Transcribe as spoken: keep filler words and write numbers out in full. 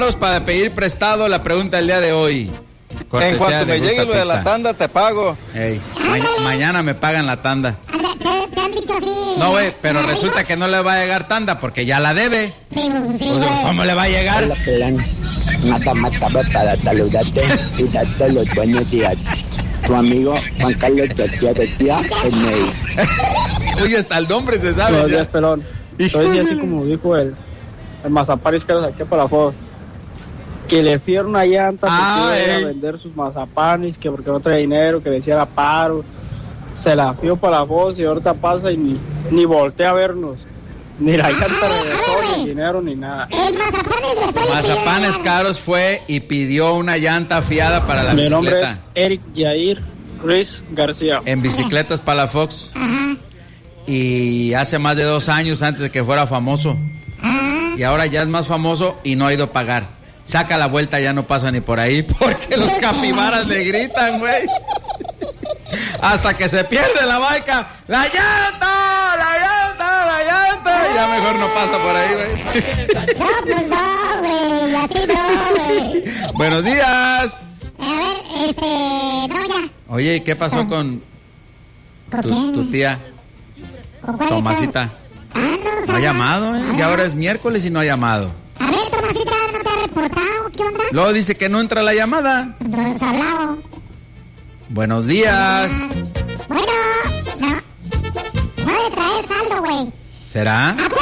varos para pedir prestado, la pregunta del día de hoy. Cortesía en cuanto de me Gusta llegue lo de Pizza. la tanda, te pago. Ey, ma- mañana me pagan la tanda. ¿Te, te han dicho así? No, güey, pero resulta que no le va a llegar tanda porque ya la debe. Sí, sí, O sea, güey. ¿cómo le va a llegar? Hola, Pelán. Mata, mata, para saludarte y darte los buenos días. Tu amigo Juan Carlos de Tía de Tía en May. Oye, hasta el nombre se sabe. Buenos ya. días, pelón. Hijo Entonces, de- así como dijo el, el mazapanes que lo saqué para Fox, que le fieron una llanta Ah, porque iba ey. a vender sus mazapanes, que porque no traía dinero, que decía era paro. Se la fió para la Fox y ahorita pasa y ni, ni voltea a vernos. Ni la llanta regresó, ni dinero, ni nada. El mazapanes le fue Mazapanes pidiendo. Caros fue y pidió una llanta afiada para la Mi nombre es bicicleta. Eric Yair Ruiz García. En bicicletas para la Fox. Y hace más de dos años antes de que fuera famoso. Y ahora ya es más famoso y no ha ido a pagar. Saca la vuelta, ya no pasa ni por ahí porque los capibaras le gritan, güey. Hasta que se pierde la baica. ¡La llanta! ¡La llanta! ¡La llanta! Ya mejor no pasa por ahí, güey. No, pues no, güey, así no, güey. Buenos días. A ver, este, no, ya. Oye, ¿y qué pasó con ¿Con tu, quién? tu tía ¿Con cuál Tomasita? Ah, no, No ha sabe. llamado, ¿eh? Y ahora es miércoles y no ha llamado. A ver, Tomasita, ¿no te ha reportado? ¿Qué onda? Luego dice que no entra la llamada. No hemos hablado. Buenos días. Bueno, no. No de traer saldo, güey. ¿Será? ¿A poco